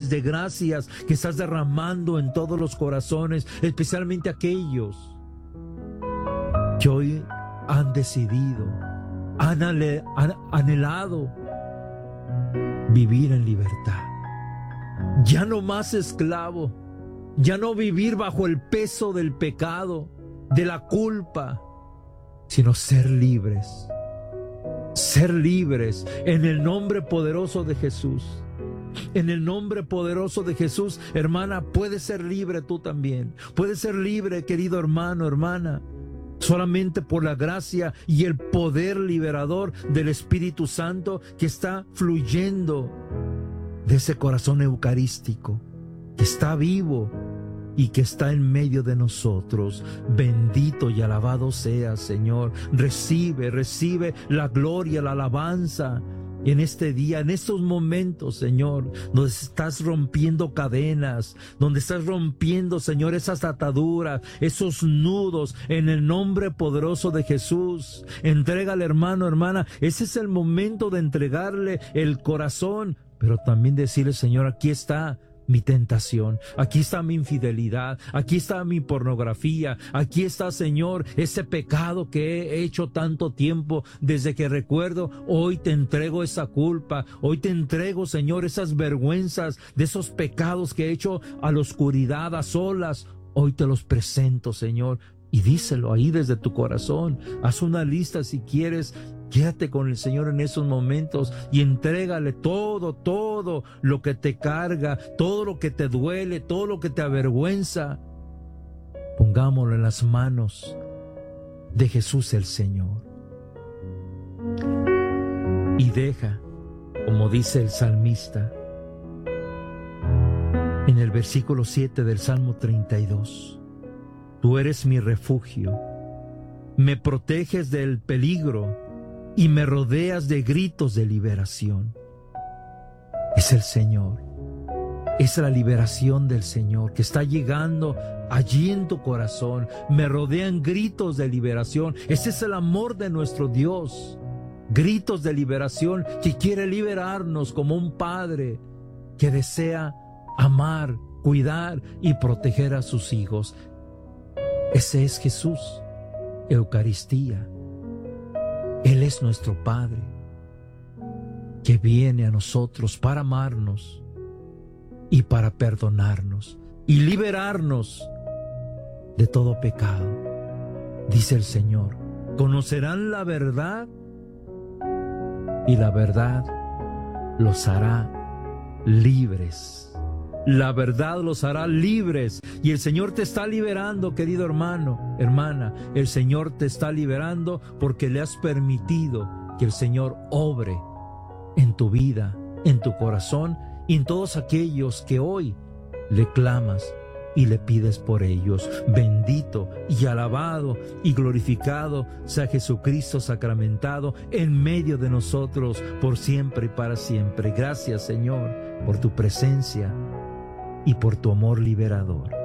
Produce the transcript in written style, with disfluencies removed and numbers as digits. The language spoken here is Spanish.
dones de gracias que estás derramando en todos los corazones, especialmente aquellos que hoy han decidido, han anhelado vivir en libertad. Ya no más esclavo, ya no vivir bajo el peso del pecado, de la culpa, sino ser libres en el nombre poderoso de Jesús. En el nombre poderoso de Jesús, hermana, puedes ser libre tú también. Puedes ser libre, querido hermano, hermana, solamente por la gracia y el poder liberador del Espíritu Santo que está fluyendo de ese corazón eucarístico, que está vivo y que está en medio de nosotros. Bendito y alabado sea, Señor. Recibe la gloria, la alabanza en este día, en estos momentos, Señor, donde estás rompiendo cadenas, donde estás rompiendo, Señor, esas ataduras, esos nudos, en el nombre poderoso de Jesús. Entrégale, hermano, hermana. Ese es el momento de entregarle el corazón, pero también decirle, Señor, aquí está mi tentación, aquí está mi infidelidad, aquí está mi pornografía, aquí está, Señor, ese pecado que he hecho tanto tiempo desde que recuerdo. Hoy te entrego esa culpa, hoy te entrego, Señor, esas vergüenzas de esos pecados que he hecho a la oscuridad, a solas. Hoy te los presento, Señor, y díselo ahí desde tu corazón. Haz una lista si quieres. Quédate con el Señor en esos momentos y entrégale todo lo que te carga, todo lo que te duele, todo lo que te avergüenza. Pongámoslo en las manos de Jesús el Señor. Y deja, como dice el salmista en el versículo 7 del Salmo 32, tú eres mi refugio, me proteges del peligro y me rodeas de gritos de liberación. Es el Señor, es la liberación del Señor que está llegando allí en tu corazón. Me rodean gritos de liberación. Ese es el amor de nuestro Dios. Gritos de liberación que quiere liberarnos como un padre que desea amar, cuidar y proteger a sus hijos. Ese es Jesús, Eucaristía. Él es nuestro Padre, que viene a nosotros para amarnos y para perdonarnos y liberarnos de todo pecado. Dice el Señor, conocerán la verdad y la verdad los hará libres. La verdad los hará libres. Y el Señor te está liberando, querido hermano, hermana. El Señor te está liberando porque le has permitido que el Señor obre en tu vida, en tu corazón y en todos aquellos que hoy le clamas y le pides por ellos. Bendito y alabado y glorificado sea Jesucristo sacramentado en medio de nosotros por siempre y para siempre. Gracias, Señor, por tu presencia y por tu amor liberador.